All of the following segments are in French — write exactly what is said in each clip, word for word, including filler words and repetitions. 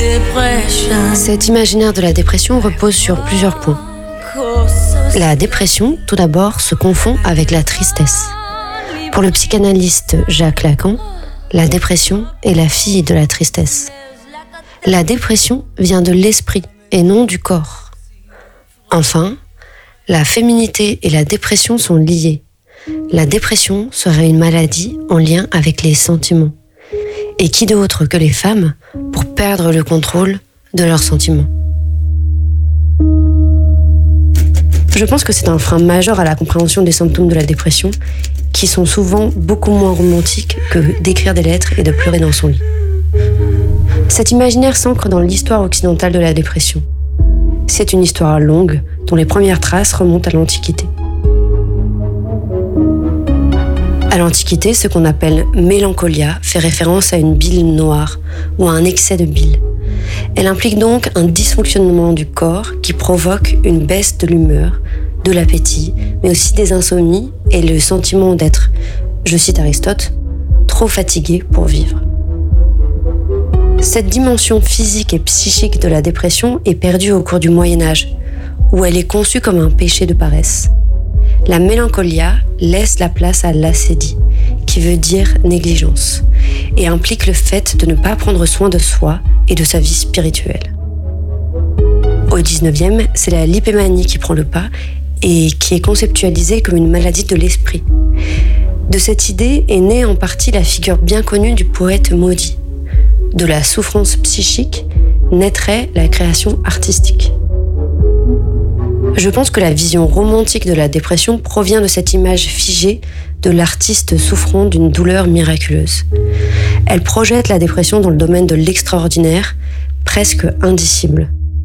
Cet imaginaire de la dépression repose sur plusieurs points. La dépression, tout d'abord, se confond avec la tristesse. Pour le psychanalyste Jacques Lacan, la dépression est la fille de la tristesse. La dépression vient de l'esprit et non du corps. Enfin, la féminité et la dépression sont liées. La dépression serait une maladie en lien avec les sentiments. Et qui d'autre que les femmes pour perdre le contrôle de leurs sentiments? Je pense que c'est un frein majeur à la compréhension des symptômes de la dépression, qui sont souvent beaucoup moins romantiques que d'écrire des lettres et de pleurer dans son lit. Cet imaginaire s'ancre dans l'histoire occidentale de la dépression. C'est une histoire longue, dont les premières traces remontent à l'Antiquité. À l'Antiquité, ce qu'on appelle mélancolia fait référence à une bile noire ou à un excès de bile. Elle implique donc un dysfonctionnement du corps qui provoque une baisse de l'humeur, de l'appétit, mais aussi des insomnies et le sentiment d'être, je cite Aristote, trop fatigué pour vivre. Cette dimension physique et psychique de la dépression est perdue au cours du Moyen-Âge, où elle est conçue comme un péché de paresse. La mélancolia laisse la place à l'acédie, qui veut dire négligence, et implique le fait de ne pas prendre soin de soi et de sa vie spirituelle. Au dix-neuvième, c'est la lipémanie qui prend le pas et qui est conceptualisée comme une maladie de l'esprit. De cette idée est née en partie la figure bien connue du poète maudit. De la souffrance psychique naîtrait la création artistique. Je pense que la vision romantique de la dépression provient de cette image figée de l'artiste souffrant d'une douleur miraculeuse. Elle projette la dépression dans le domaine de l'extraordinaire, presque indicible.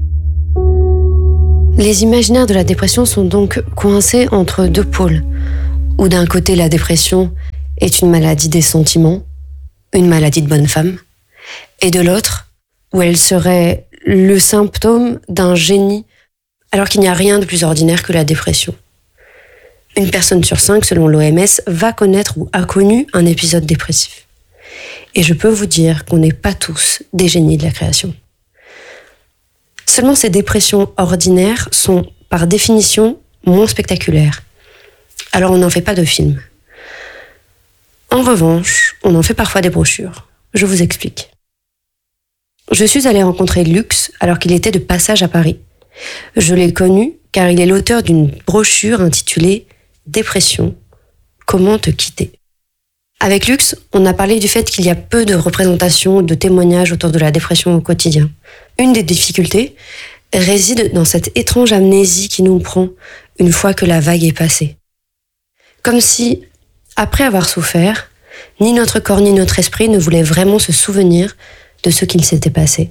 Les imaginaires de la dépression sont donc coincés entre deux pôles, où d'un côté la dépression est une maladie des sentiments, une maladie de bonne femme, et de l'autre, où elle serait le symptôme d'un génie, alors qu'il n'y a rien de plus ordinaire que la dépression. Une personne sur cinq, selon l'O M S, va connaître ou a connu un épisode dépressif. Et je peux vous dire qu'on n'est pas tous des génies de la création. Seulement ces dépressions ordinaires sont, par définition, moins spectaculaires. Alors on n'en fait pas de film. En revanche, on en fait parfois des brochures. Je vous explique. Je suis allée rencontrer Lux alors qu'il était de passage à Paris. Je l'ai connu car il est l'auteur d'une brochure intitulée « Dépression, comment te quitter ». Avec Lux, on a parlé du fait qu'il y a peu de représentations, de témoignages autour de la dépression au quotidien. Une des difficultés réside dans cette étrange amnésie qui nous prend une fois que la vague est passée. Comme si, après avoir souffert, ni notre corps ni notre esprit ne voulaient vraiment se souvenir de ce qu'il s'était passé.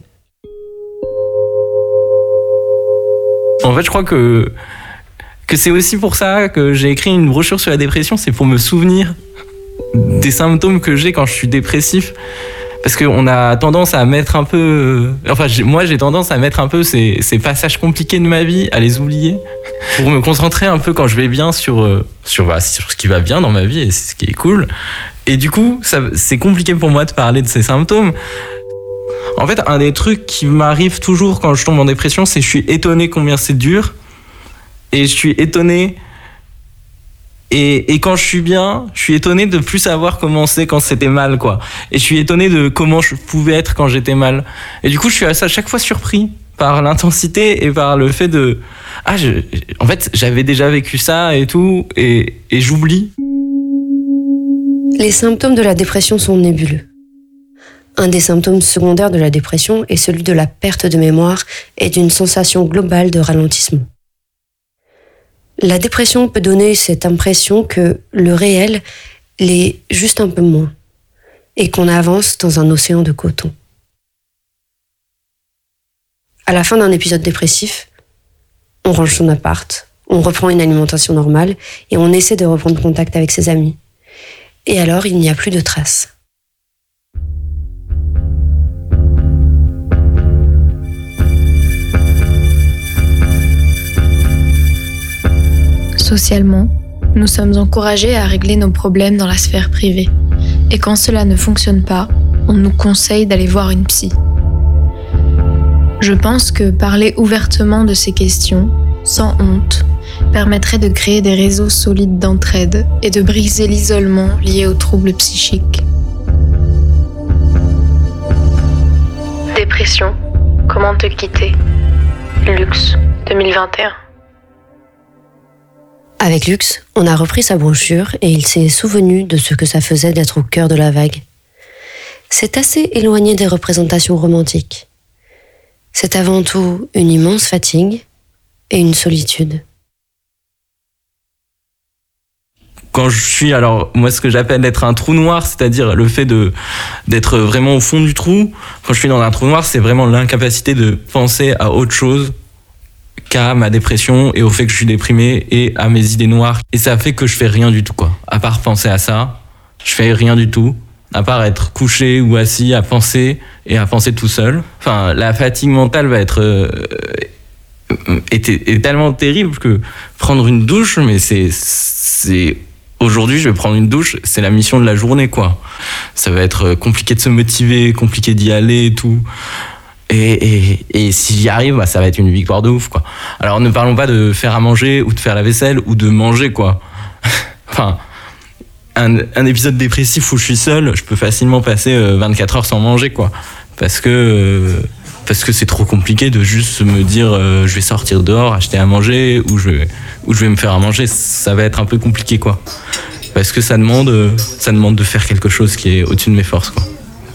En fait, je crois que, que c'est aussi pour ça que j'ai écrit une brochure sur la dépression, c'est pour me souvenir des symptômes que j'ai quand je suis dépressif. Parce qu'on a tendance à mettre un peu... Enfin, j'ai, moi, j'ai tendance à mettre un peu ces, ces passages compliqués de ma vie, à les oublier, pour me concentrer un peu quand je vais bien sur, sur, bah, sur ce qui va bien dans ma vie et c'est ce qui est cool. Et du coup, ça, c'est compliqué pour moi de parler de ces symptômes. En fait, un des trucs qui m'arrive toujours quand je tombe en dépression, c'est que je suis étonné combien c'est dur. Et je suis étonné... Et, et quand je suis bien, je suis étonné de plus savoir comment c'est quand c'était mal, quoi. Et je suis étonné de comment je pouvais être quand j'étais mal. Et du coup, je suis à chaque fois surpris par l'intensité et par le fait de... Ah, je, en fait, j'avais déjà vécu ça et tout, et, et j'oublie. Les symptômes de la dépression sont nébuleux. Un des symptômes secondaires de la dépression est celui de la perte de mémoire et d'une sensation globale de ralentissement. La dépression peut donner cette impression que le réel l'est juste un peu moins et qu'on avance dans un océan de coton. À la fin d'un épisode dépressif, on range son appart, on reprend une alimentation normale et on essaie de reprendre contact avec ses amis. Et alors, il n'y a plus de traces. Socialement, nous sommes encouragés à régler nos problèmes dans la sphère privée. Et quand cela ne fonctionne pas, on nous conseille d'aller voir une psy. Je pense que parler ouvertement de ces questions, sans honte, permettrait de créer des réseaux solides d'entraide et de briser l'isolement lié aux troubles psychiques. Dépression, comment te quitter? Luxe, deux mille vingt et un. Avec Luxe, on a repris sa brochure et il s'est souvenu de ce que ça faisait d'être au cœur de la vague. C'est assez éloigné des représentations romantiques. C'est avant tout une immense fatigue et une solitude. Quand je suis, alors moi ce que j'appelle être un trou noir, c'est-à-dire le fait de d'être vraiment au fond du trou, quand je suis dans un trou noir, c'est vraiment l'incapacité de penser à autre chose qu'à ma dépression et au fait que je suis déprimé et à mes idées noires. Et ça fait que je fais rien du tout, quoi. À part penser à ça, je fais rien du tout. À part être couché ou assis à penser et à penser tout seul. Enfin, la fatigue mentale va être euh, est, est tellement terrible que prendre une douche, mais c'est c'est aujourd'hui, je vais prendre une douche, c'est la mission de la journée, quoi. Ça va être compliqué de se motiver, compliqué d'y aller et tout. Et, et, et si j'y arrive, bah, ça va être une victoire de ouf, quoi. Alors ne parlons pas de faire à manger ou de faire la vaisselle ou de manger, quoi. Enfin, un, un épisode dépressif où je suis seul, je peux facilement passer euh, vingt-quatre heures sans manger, quoi. Parce que, euh, parce que c'est trop compliqué de juste me dire euh, je vais sortir dehors, acheter à manger ou je, ou je vais me faire à manger. Ça va être un peu compliqué, quoi. Parce que ça demande, euh, ça demande de faire quelque chose qui est au-dessus de mes forces, quoi.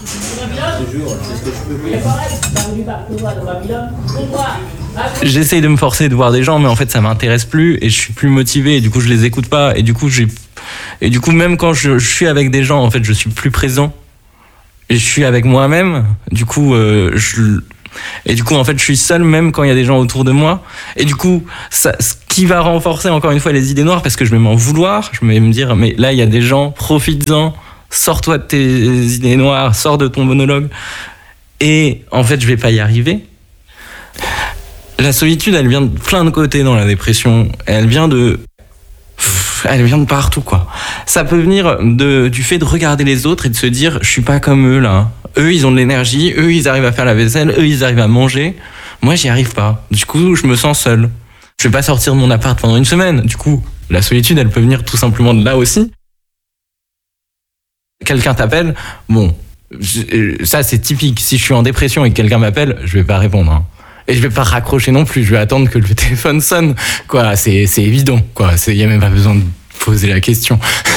J'essaye de me forcer de voir des gens, mais en fait ça m'intéresse plus et je suis plus motivé et du coup je les écoute pas et du coup j'ai et du coup même quand je, je suis avec des gens, en fait je suis plus présent et je suis avec moi-même. Du coup euh, je et du coup en fait je suis seul même quand il y a des gens autour de moi et du coup ça, ce qui va renforcer encore une fois les idées noires parce que je vais m'en vouloir, je vais me dire mais là il y a des gens, profites-en. Sors-toi de tes idées noires, sors de ton monologue. Et en fait, je vais pas y arriver. La solitude, elle vient de plein de côtés dans la dépression. Elle vient de... Elle vient de partout, quoi. Ça peut venir de, du fait de regarder les autres et de se dire, je suis pas comme eux, là. Eux, ils ont de l'énergie. Eux, ils arrivent à faire la vaisselle. Eux, ils arrivent à manger. Moi, j'y arrive pas. Du coup, je me sens seul. Je vais pas sortir de mon appart pendant une semaine. Du coup, la solitude, elle peut venir tout simplement de là aussi. Quelqu'un t'appelle, bon, je, ça c'est typique. Si je suis en dépression et que quelqu'un m'appelle, je vais pas répondre. Hein. Et je vais pas raccrocher non plus. Je vais attendre que le téléphone sonne. Quoi, c'est c'est évident. Quoi, c'est y a même pas besoin de poser la question.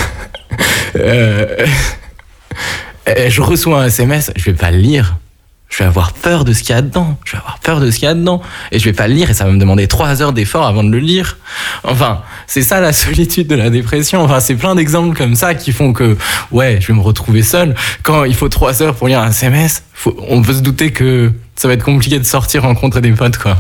euh, je reçois un S M S, je vais pas le lire. Je vais avoir peur de ce qu'il y a dedans. Je vais avoir peur de ce qu'il y a dedans. Et je vais pas le lire et ça va me demander trois heures d'effort avant de le lire. Enfin, c'est ça la solitude de la dépression. Enfin, c'est plein d'exemples comme ça qui font que, ouais, je vais me retrouver seul. Quand il faut trois heures pour lire un S M S, faut, on peut se douter que ça va être compliqué de sortir rencontrer des potes, quoi.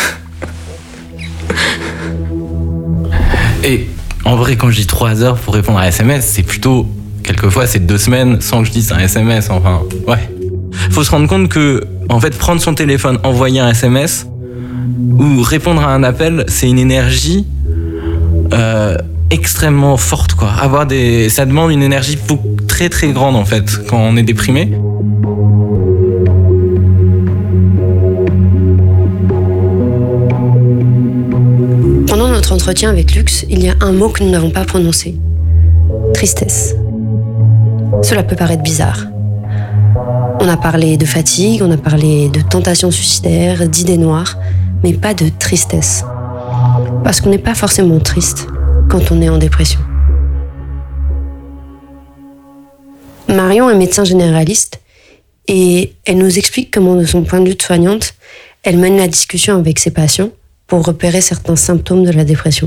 Et en vrai, quand je dis trois heures pour répondre à un S M S, c'est plutôt, quelquefois, c'est deux semaines sans que je dise un S M S. Enfin, ouais. Faut se rendre compte que, en fait, prendre son téléphone, envoyer un S M S ou répondre à un appel, c'est une énergie euh, extrêmement forte, quoi. Avoir des, ça demande une énergie très très grande, en fait, quand on est déprimé. Pendant notre entretien avec Luxe, il y a un mot que nous n'avons pas prononcé. Tristesse. Cela peut paraître bizarre. On a parlé de fatigue, on a parlé de tentation suicidaire, d'idées noires, mais pas de tristesse. Parce qu'on n'est pas forcément triste quand on est en dépression. Marion est médecin généraliste et elle nous explique comment, de son point de vue de soignante, elle mène la discussion avec ses patients pour repérer certains symptômes de la dépression.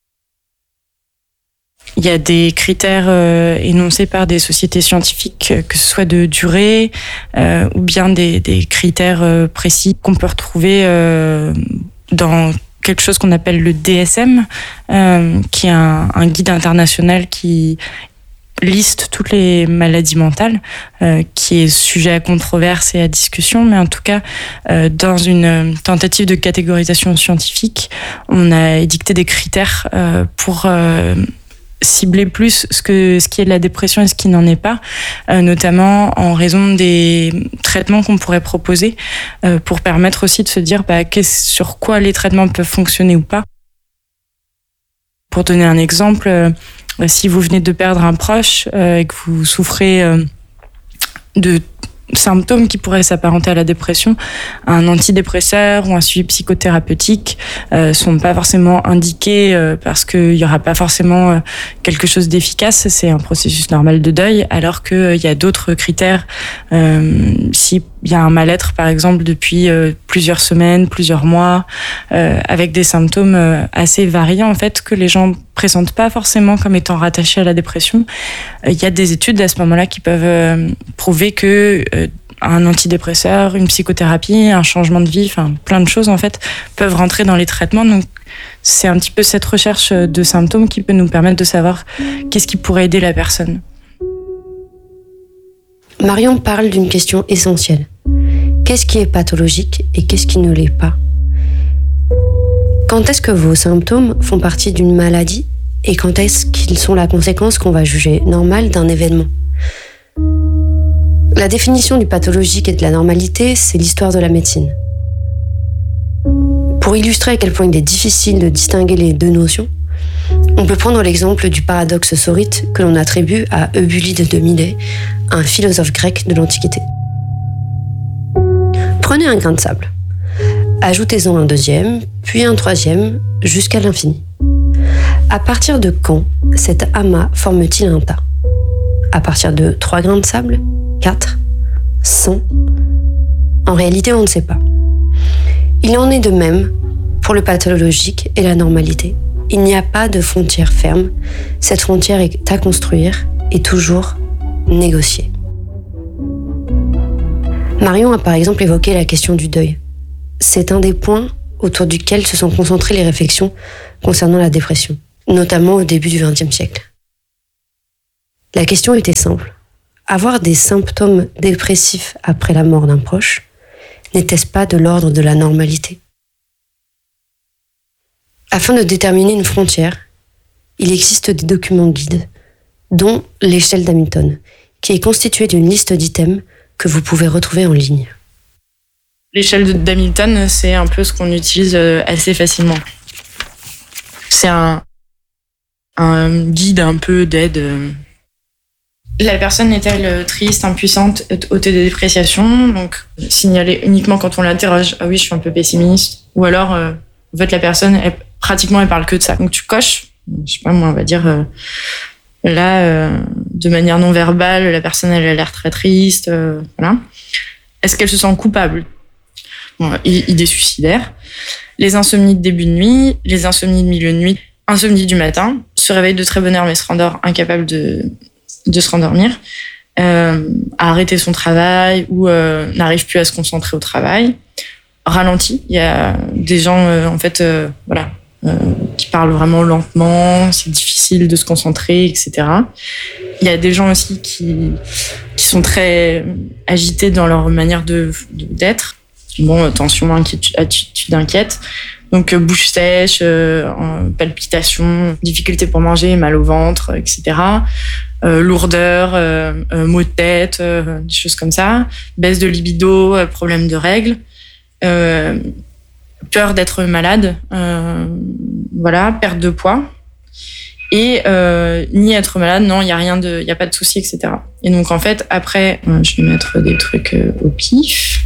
Il y a des critères euh, énoncés par des sociétés scientifiques, que ce soit de durée euh, ou bien des, des critères euh, précis qu'on peut retrouver euh, dans quelque chose qu'on appelle le D S M, euh, qui est un, un guide international qui liste toutes les maladies mentales, euh, qui est sujet à controverse et à discussion, mais en tout cas, euh, dans une tentative de catégorisation scientifique, on a édicté des critères euh, pour... Euh, cibler plus ce que ce qui est de la dépression et ce qui n'en est pas, euh, notamment en raison des traitements qu'on pourrait proposer euh, pour permettre aussi de se dire bah, sur quoi les traitements peuvent fonctionner ou pas. Pour donner un exemple, euh, si vous venez de perdre un proche euh, et que vous souffrez euh, de symptômes qui pourraient s'apparenter à la dépression, un antidépresseur ou un suivi psychothérapeutique euh, sont pas forcément indiqués euh, parce qu'il y aura pas forcément euh, quelque chose d'efficace. C'est un processus normal de deuil, alors que euh, il y a d'autres critères. Euh, si il y a un mal-être, par exemple, depuis euh, plusieurs semaines, plusieurs mois, euh, avec des symptômes euh, assez variés, en fait, que les gens présentent pas forcément comme étant rattachés à la dépression. Il euh, y a des études à ce moment-là qui peuvent euh, prouver que euh, un antidépresseur, une psychothérapie, un changement de vie, enfin plein de choses en fait peuvent rentrer dans les traitements. Donc c'est un petit peu cette recherche de symptômes qui peut nous permettre de savoir qu'est-ce qui pourrait aider la personne. Marion parle d'une question essentielle. Qu'est-ce qui est pathologique et qu'est-ce qui ne l'est pas ? Quand est-ce que vos symptômes font partie d'une maladie et quand est-ce qu'ils sont la conséquence qu'on va juger normale d'un événement ? La définition du pathologique et de la normalité, c'est l'histoire de la médecine. Pour illustrer à quel point il est difficile de distinguer les deux notions, on peut prendre l'exemple du paradoxe sorite que l'on attribue à Eubulide de Milet, un philosophe grec de l'Antiquité. Prenez un grain de sable, ajoutez-en un deuxième, puis un troisième, jusqu'à l'infini. À partir de quand cet amas forme-t-il un tas ? À partir de trois grains de sable ? quatre ? cent ? En réalité, on ne sait pas. Il en est de même pour le pathologique et la normalité. Il n'y a pas de frontière ferme. Cette frontière est à construire et toujours négocier. Marion a par exemple évoqué la question du deuil. C'est un des points autour duquel se sont concentrées les réflexions concernant la dépression, notamment au début du vingtième siècle. La question était simple. Avoir des symptômes dépressifs après la mort d'un proche, n'était-ce pas de l'ordre de la normalité ? Afin de déterminer une frontière, il existe des documents guides, dont l'échelle d'Hamilton, qui est constituée d'une liste d'items que vous pouvez retrouver en ligne. L'échelle d'Hamilton, c'est un peu ce qu'on utilise assez facilement. C'est un, un guide un peu d'aide. La personne est-elle triste, impuissante, au taux de dépréciation, donc signaler uniquement quand on l'interroge, ah oui, je suis un peu pessimiste, ou alors, euh, en fait, la personne, elle, pratiquement, elle parle que de ça. Donc tu coches, je sais pas moi, on va dire, euh, là, euh, de manière non verbale, la personne, elle a l'air très triste, euh, voilà. Est-ce qu'elle se sent coupable ? Bon, idée suicidaire. Les insomnies de début de nuit, les insomnies de milieu de nuit, insomnie du matin, se réveille de très bonne heure mais se rendort incapable de de se rendormir, euh, à arrêter son travail ou euh, n'arrive plus à se concentrer au travail, ralenti. Il y a des gens euh, en fait, euh, voilà, euh, qui parlent vraiment lentement, c'est difficile de se concentrer, et cetera. Il y a des gens aussi qui qui sont très agités dans leur manière de, de d'être. Bon, tension, inquiétude, attitude inquiète. Donc bouche sèche, euh, palpitations, difficulté pour manger, mal au ventre, et cetera. Euh, lourdeur, euh, euh, maux de tête, euh, des choses comme ça. Baisse de libido, euh, problème de règles. Euh, peur d'être malade, euh, voilà, perte de poids. Et euh, ni être malade, non, il y a rien de, il y a pas de souci, et cetera. Et donc en fait, après, euh, je vais mettre des trucs euh, au pif.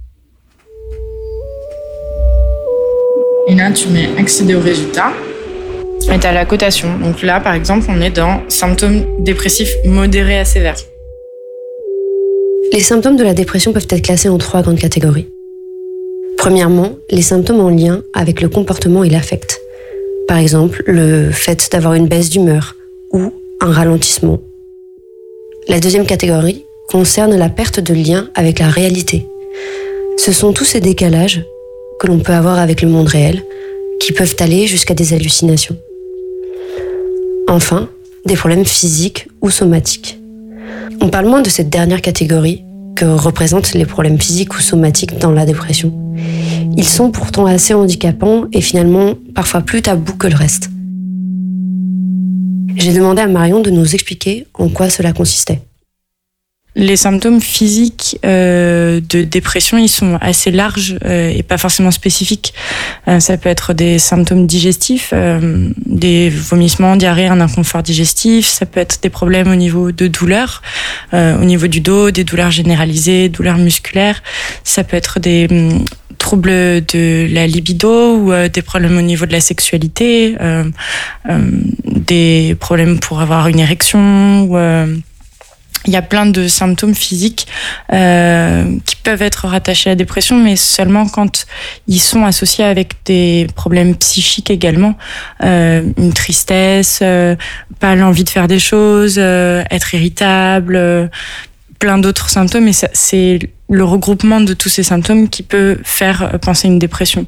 Et là, tu mets accéder aux résultats. Et tu as la cotation. Donc là, par exemple, on est dans symptômes dépressifs modérés à sévères. Les symptômes de la dépression peuvent être classés en trois grandes catégories. Premièrement, les symptômes en lien avec le comportement et l'affect. Par exemple, le fait d'avoir une baisse d'humeur ou un ralentissement. La deuxième catégorie concerne la perte de lien avec la réalité. Ce sont tous ces décalages que l'on peut avoir avec le monde réel, qui peuvent aller jusqu'à des hallucinations. Enfin, des problèmes physiques ou somatiques. On parle moins de cette dernière catégorie que représentent les problèmes physiques ou somatiques dans la dépression. Ils sont pourtant assez handicapants et finalement parfois plus tabous que le reste. J'ai demandé à Marion de nous expliquer en quoi cela consistait. Les symptômes physiques euh, de dépression, ils sont assez larges euh, et pas forcément spécifiques. Euh, ça peut être des symptômes digestifs, euh, des vomissements, diarrhée, un inconfort digestif. Ça peut être des problèmes au niveau de douleurs, euh, au niveau du dos, des douleurs généralisées, douleurs musculaires. Ça peut être des hum, troubles de la libido ou euh, des problèmes au niveau de la sexualité, euh, euh, des problèmes pour avoir une érection ou... Euh, Il y a plein de symptômes physiques euh, qui peuvent être rattachés à la dépression, mais seulement quand ils sont associés avec des problèmes psychiques également. Euh, une tristesse, euh, pas l'envie de faire des choses, euh, être irritable, euh, plein d'autres symptômes. Et ça, c'est le regroupement de tous ces symptômes qui peut faire penser à une dépression.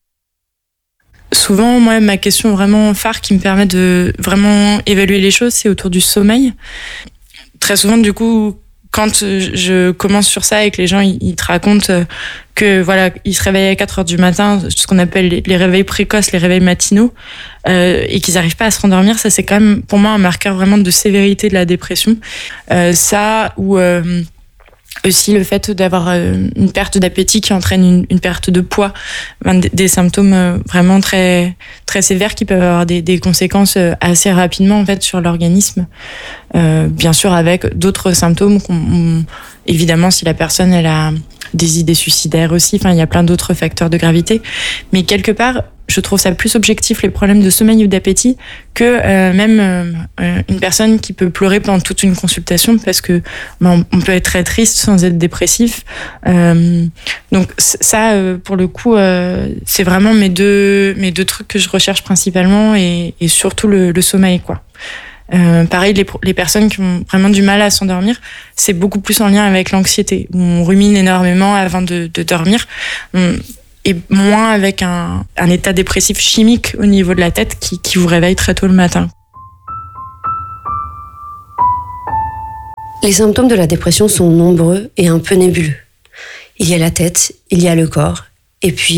Souvent, moi, ma question vraiment phare qui me permet de vraiment évaluer les choses, c'est autour du sommeil. Très souvent, du coup, quand je commence sur ça et que les gens ils te racontent que voilà, ils se réveillent à quatre heures du matin, ce qu'on appelle les réveils précoces, les réveils matinaux, euh, et qu'ils n'arrivent pas à se rendormir, ça c'est quand même pour moi un marqueur vraiment de sévérité de la dépression. Euh, ça ou euh, aussi le fait d'avoir une perte d'appétit qui entraîne une, une perte de poids, des, des symptômes vraiment très très sévères qui peuvent avoir des, des conséquences assez rapidement en fait sur l'organisme. Euh, bien sûr avec d'autres symptômes, qu'on, on, évidemment si la personne elle a des idées suicidaires aussi, enfin il y a plein d'autres facteurs de gravité, mais quelque part je trouve ça plus objectif les problèmes de sommeil ou d'appétit que euh, même euh, une personne qui peut pleurer pendant toute une consultation parce que ben, on peut être très triste sans être dépressif. Euh, donc ça, euh, pour le coup, euh, c'est vraiment mes deux mes deux trucs que je recherche principalement et, et surtout le, le sommeil, quoi. Euh, pareil, les, les personnes qui ont vraiment du mal à s'endormir, c'est beaucoup plus en lien avec l'anxiété. On rumine énormément avant de, de dormir. On, et moins avec un, un état dépressif chimique au niveau de la tête qui, qui vous réveille très tôt le matin. Les symptômes de la dépression sont nombreux et un peu nébuleux. Il y a la tête, il y a le corps, et puis